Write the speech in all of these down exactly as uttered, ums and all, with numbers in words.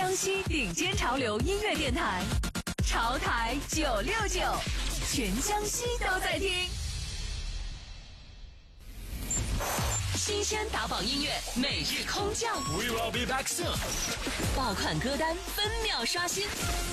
江西顶尖潮流音乐电台，潮台九六九，全江西都在听。新鲜打榜音乐每日空降 We will be back soon。 爆款歌单分秒刷新。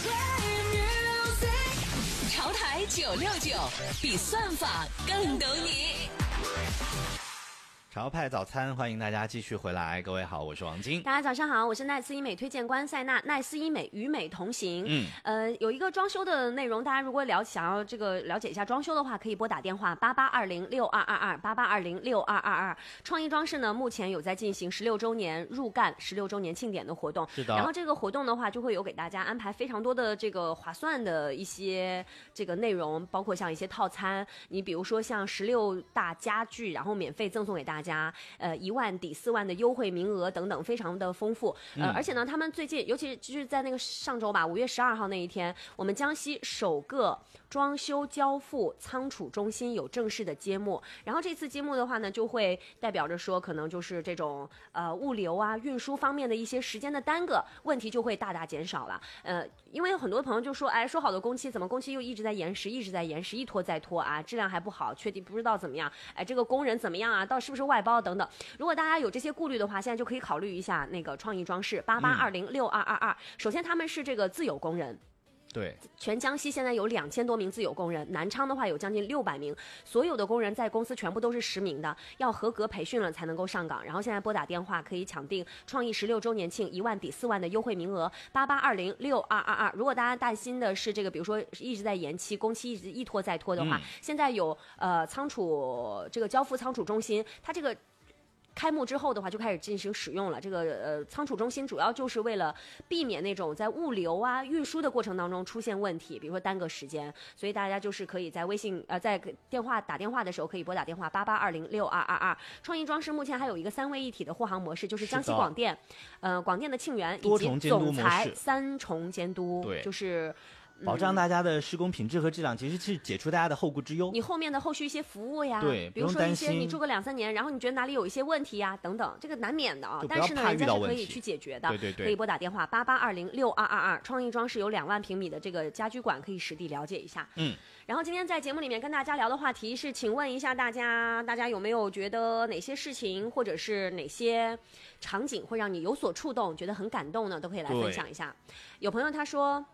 潮台九六九，比算法更懂你。 潮派早餐，欢迎大家继续回来。各位好，我是王晶。 大家早上好，我是奈斯医美推荐官塞娜。奈斯医美与美同行。嗯，呃，有一个装修的内容，大家如果了想要这个了解一下装修的话，可以拨打电话八八二零六二二二八八二零六二二二。创意装饰呢，目前有在进行十六周年入干十六周年庆典的活动。 是的。 然后这个活动的话，就会有给大家安排非常多的这个划算的一些这个内容，包括像一些套餐。你比如说像十六大家具，然后免费赠送给大家。家呃一万抵四万的优惠名额等等，非常的丰富。呃，嗯、而且呢，他们最近，尤其就是在那个上周吧，五月十二号那一天，我们江西首个装修交付仓储中心有正式的揭幕。然后这次揭幕的话呢，就会代表着说，可能就是这种呃物流啊、运输方面的一些时间的耽搁问题就会大大减少了。呃，因为有很多朋友就说，哎，说好的工期怎么工期又一直在延时，一直在延时，一拖再拖啊，质量还不好，确定不知道怎么样，哎，这个工人怎么样啊？到是不是外包等等。如果大家有这些顾虑的话，现在就可以考虑一下那个创意装饰八八二零六二二二。首先他们是这个自有工人。 对， 全江西现在有两千多名自有工人，南昌的话有将近六百名，所有的工人在公司全部都是实名的，要合格培训了才能够上岗。然后现在拨打电话可以抢定创意十六周年庆一万抵四万的优惠名额，八八二零六二二二。如果大家担心的是这个，比如说一直在延期，工期一直一拖再拖的话，嗯、现在有呃仓储这个交付仓储中心，它这个。开幕之后的话就开始进行使用了。这个呃仓储中心主要就是为了避免那种在物流啊运输的过程当中出现问题，比如说耽搁时间，所以大家就是可以在微信呃在电话打电话的时候可以拨打电话八八二零六二二二。创意装饰目前还有一个三位一体的护航模式，就是江西广电呃广电的庆元以及总裁三重监督， 对， 就是保障大家的施工品质和质量，其实是解除大家的后顾之忧。 你后面的后续一些服务呀， 对， 比如说一些你住个两三年，然后你觉得哪里有一些问题呀，等等，这个难免的啊。但是呢，人家是可以去解决的。 对对对， 可以拨打电话八八二零六二二二。创意装饰有两万平米的这个家居馆，可以实地了解一下。 嗯。 然后今天在节目里面跟大家聊的话题是，请问一下大家，大家有没有觉得哪些事情或者是哪些场景会让你有所触动，觉得很感动呢？都可以来分享一下。有朋友他说。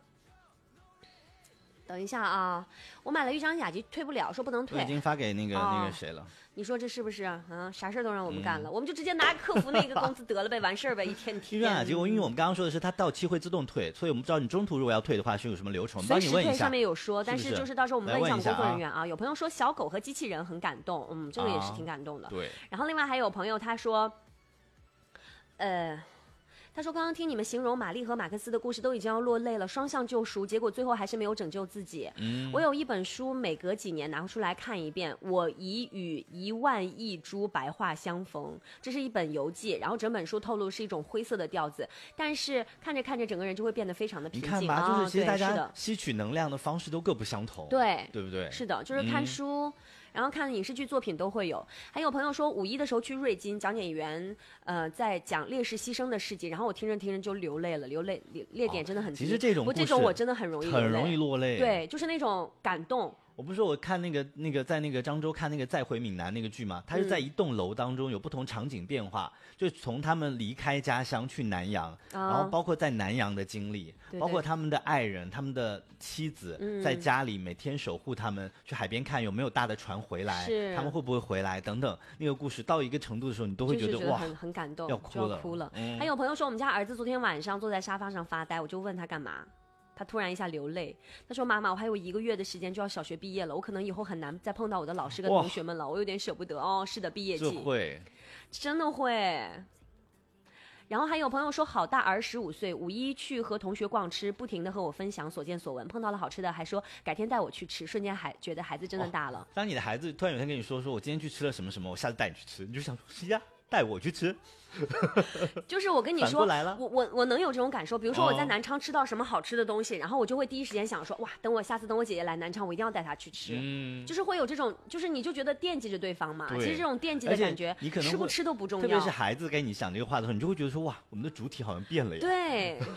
等一下啊，我买了一张雅集退不了，说不能退。 我已经发给那个、哦、那个谁了。 你说这是不是啊？嗯，啥事都让我们干了、嗯，我们就直接拿客服那个工资得了呗，完事儿呗，一天天。 一张雅集，因为我们刚刚说的是它到期会自动退，所以我们不知道你中途如果要退的话是有什么流程，帮你问一下。 上面有说，但是就是到时候我们问一下工作人员啊。 啊有朋友说小狗和机器人很感动，嗯，这个也是挺感动的。 啊、对。 然后另外还有朋友他说，呃。他说刚刚听你们形容玛丽和马克思的故事都已经要落泪了，双向救赎，结果最后还是没有拯救自己。嗯，我有一本书每隔几年拿出来看一遍，我已与一万亿株白桦相逢，这是一本游记，然后整本书透露是一种灰色的调子，但是看着看着整个人就会变得非常的平静。 你看吧、哦、就是其实大家吸取能量的方式都各不相同， 对对不对？ 是的，就是看书、嗯然后看影视剧作品都会有。还有朋友说五一的时候去瑞金，讲解员呃在讲烈士牺牲的事迹，然后我听着听着就流泪了，流泪泪点真的很低、 哦、其实这种不这种我真的很容易流泪很容易落泪， 对，就是那种感动。 我不是说我看那个那个在那个漳州看那个再回闽南那个剧吗？它是在一栋楼当中有不同场景变化、嗯、就从他们离开家乡去南洋、哦、然后包括在南洋的经历，对对，包括他们的爱人他们的妻子、嗯、在家里每天守护他们，去海边看有没有大的船回来，他们会不会回来等等，那个故事到一个程度的时候你都会觉得、就是、觉得哇很很感动， 要哭了要哭了、 嗯、 还有朋友说我们家儿子昨天晚上坐在沙发上发呆，我就问他干嘛，他突然一下流泪，他说妈妈我还有一个月的时间就要小学毕业了，我可能以后很难再碰到我的老师跟同学们了，我有点舍不得。哦是的，毕业季这会真的会。然后还有朋友说好大儿十五岁，五一去和同学逛吃，不停的和我分享所见所闻，碰到了好吃的还说改天带我去吃，瞬间还觉得孩子真的大了、哦、 当你的孩子突然有一天跟你说说我今天去吃了什么什么，我下次带你去吃，你就想说谁呀带我去吃就是我跟你说来了我我我能有这种感受，比如说我在南昌吃到什么好吃的东西、哦、然后我就会第一时间想说哇等我下次等我姐姐来南昌我一定要带她去吃、嗯、就是会有这种，就是你就觉得惦记着对方嘛，其实这种惦记的感觉你可能吃不吃都不重要， 特别是孩子跟你讲这个话的时候，你就会觉得说哇我们的主体好像变了呀， 对